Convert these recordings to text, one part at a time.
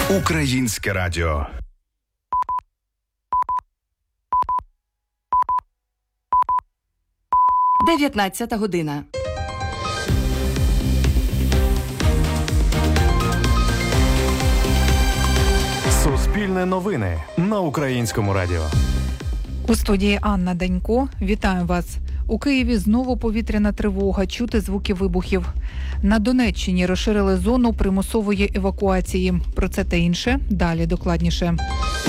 Українське радіо. Дев'ятнадцята година. Суспільне новини на Українському радіо. У студії Анна Данько. Вітаю вас. У Києві знову повітряна тривога, чути звуки вибухів. На Донеччині розширили зону примусової евакуації. Про це та інше далі докладніше.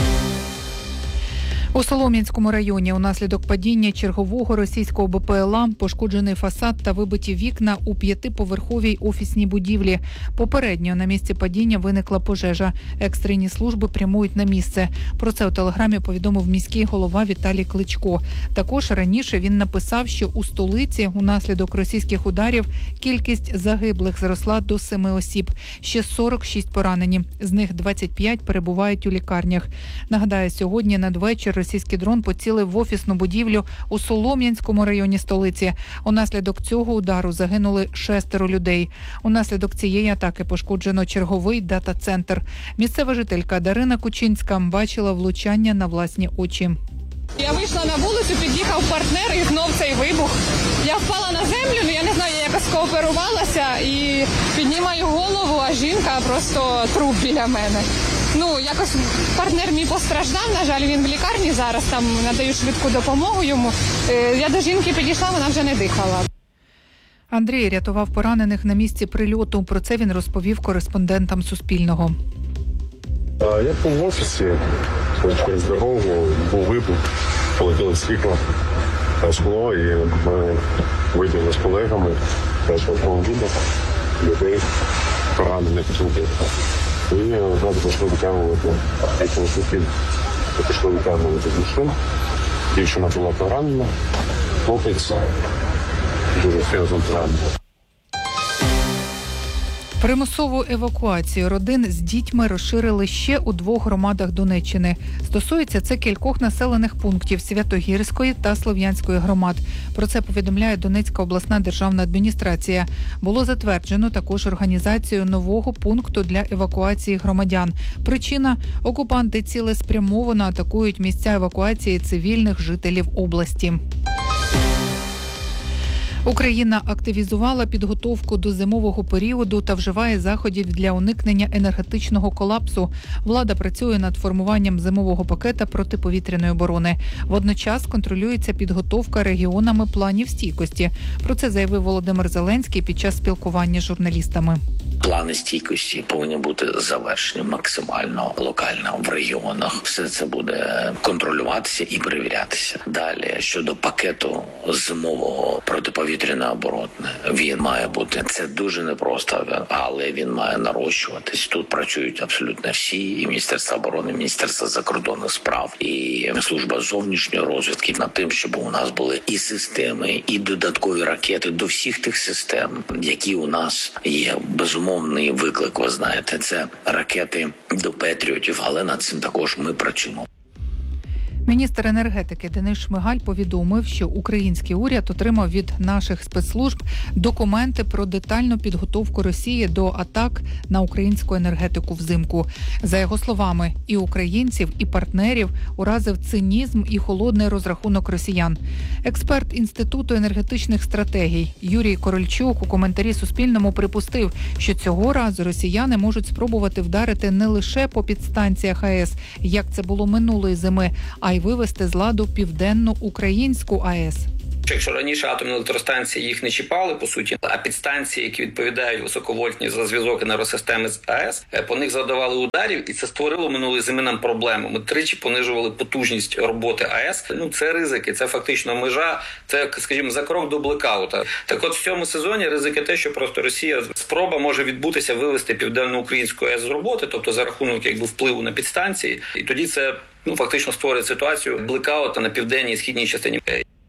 У Солом'янському районі унаслідок падіння чергового російського БПЛА пошкоджений фасад та вибиті вікна у 5-поверховій офісній будівлі. Попередньо на місці падіння виникла пожежа. Екстрені служби прямують на місце. Про це у телеграмі повідомив міський голова Віталій Кличко. Також раніше він написав, що у столиці унаслідок російських ударів кількість загиблих зросла до 7 осіб. Ще 46 поранені. З них 25 перебувають у лікарнях. Нагадаю, сьогодні надвечір російський дрон поцілив в офісну будівлю у Солом'янському районі столиці. Унаслідок цього удару загинули 6 людей. Унаслідок цієї атаки пошкоджено черговий дата-центр. Місцева жителька Дарина Кучинська бачила влучання на власні очі. Я вийшла на вулицю, під'їхав партнер і знов цей вибух. Я впала на землю, я не знаю, я якось скооперувалася і піднімаю голову, а жінка просто труп біля мене. Якось партнер мій постраждав, на жаль, він в лікарні зараз, там надаю швидку допомогу йому. Я до жінки підійшла, вона вже не дихала. Андрій рятував поранених на місці прильоту. Про це він розповів кореспондентам Суспільного. Я був в офісі, через дорогу був вибух, полетіло світло, скло, і ми вийшли з колегами, автомобіля, людей поранених трупів. І одразу пішли витягувати, пішли витягувати душі. Дівчина була поранена, хлопець дуже серйозно поранений. Примусову евакуацію родин з дітьми розширили ще у 2 громадах Донеччини. Стосується це кількох населених пунктів Святогірської та Слов'янської громад. Про це повідомляє Донецька обласна державна адміністрація. Було затверджено також організацію нового пункту для евакуації громадян. Причина – окупанти цілеспрямовано атакують місця евакуації цивільних жителів області. Україна активізувала підготовку до зимового періоду та вживає заходів для уникнення енергетичного колапсу. Влада працює над формуванням зимового пакета протиповітряної оборони. Водночас контролюється підготовка регіонами планів стійкості. Про це заявив Володимир Зеленський під час спілкування з журналістами. Плани стійкості повинні бути завершені максимально локально в регіонах. Все це буде контролюватися і перевірятися. Далі, щодо пакету зимового протиповітряної оборони, він має бути. Це дуже непросто, але він має нарощуватись. Тут працюють абсолютно всі, і Міністерство оборони, і Міністерство закордонних справ, і Служба зовнішньої розвідки над тим, щоб у нас були і системи, і додаткові ракети до всіх тих систем, які у нас є. Безумовний виклик, ви знаєте, це ракети до Петріотів, але над цим також ми працюємо. Міністр енергетики Денис Шмигаль повідомив, що український уряд отримав від наших спецслужб документи про детальну підготовку Росії до атак на українську енергетику взимку. За його словами, і українців, і партнерів уразив цинізм і холодний розрахунок росіян. Експерт Інституту енергетичних стратегій Юрій Корольчук у коментарі Суспільному припустив, що цього разу росіяни можуть спробувати вдарити не лише по підстанціях АЕС, як це було минулої зими, а й вивести з ладу південну українську АЕС. Якщо раніше атомні електростанції їх не чіпали, по суті, а підстанції, які відповідають високовольтні за зв'язок енергосистеми з АЕС, по них завдавали ударів, і це створило минулої зими нам проблему. Ми тричі понижували потужність роботи АЕС. Це ризики, це фактично межа, це, скажімо, за крок до блекаута. Так от в цьому сезоні ризики те, що просто Росія спроба може відбутися вивести південноукраїнську АЕС з роботи, тобто за рахунок впливу на підстанції, і тоді це фактично створює ситуацію блекаута на південній і східній частині.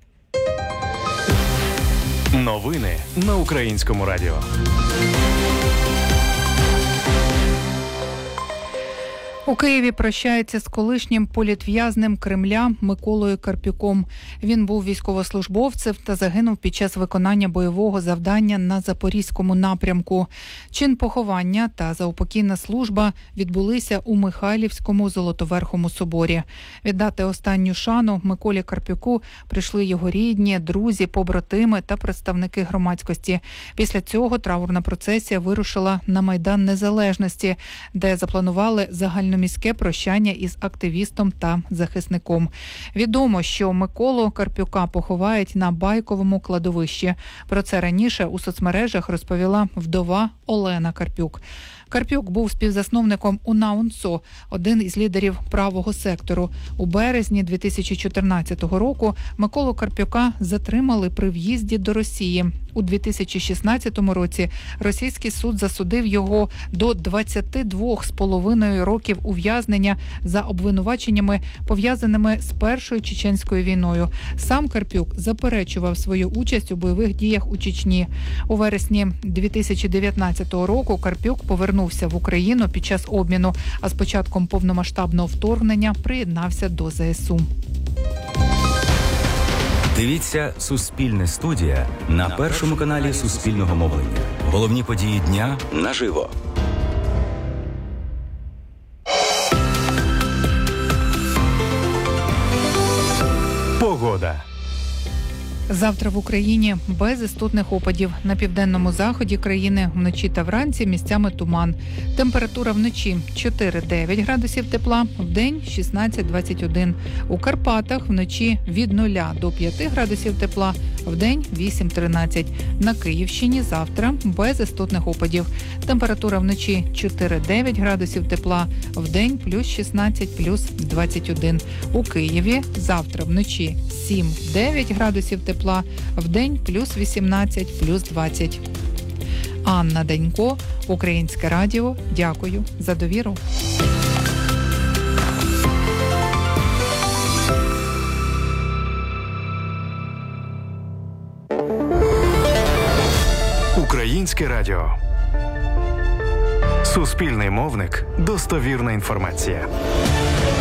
Новини на Українському радіо. У Києві прощається з колишнім політв'язнем Кремля Миколою Карпюком. Він був військовослужбовцем та загинув під час виконання бойового завдання на Запорізькому напрямку. Чин поховання та заупокійна служба відбулися у Михайлівському Золотоверхому соборі. Віддати останню шану Миколі Карпюку прийшли його рідні, друзі, побратими та представники громадськості. Після цього траурна процесія вирушила на Майдан Незалежності, де запланували загальноміське прощання із активістом та захисником. Відомо, що Миколу Карпюка поховають на Байковому кладовищі. Про це раніше у соцмережах розповіла вдова Олена Карпюк. Карпюк був співзасновником УНА-УНСО, один із лідерів правого сектору. У березні 2014 року Миколу Карпюка затримали при в'їзді до Росії. У 2016 році російський суд засудив його до 22,5 років ув'язнення за обвинуваченнями, пов'язаними з Першою чеченською війною. Сам Карпюк заперечував свою участь у бойових діях у Чечні. У вересні 2019 року Карпюк повернувся в Україну під час обміну, а з початком повномасштабного вторгнення приєднався до ЗСУ. Дивіться «Суспільне студія» на першому каналі Суспільного мовлення. Головні події дня наживо. Погода. Завтра в Україні без істотних опадів. На південному заході країни вночі та вранці місцями туман. Температура вночі 4-9 градусів тепла, вдень 16-21. У Карпатах вночі від 0 до 5 градусів тепла, вдень 8-13. На Київщині завтра без істотних опадів. Температура вночі 4-9 градусів тепла, вдень плюс 16, плюс 21. У Києві завтра вночі 7-9 градусів тепла, вдень плюс 18, плюс 20. Анна Данько, Українське радіо. Дякую за довіру. Українське радіо. Суспільний мовник. Достовірна інформація.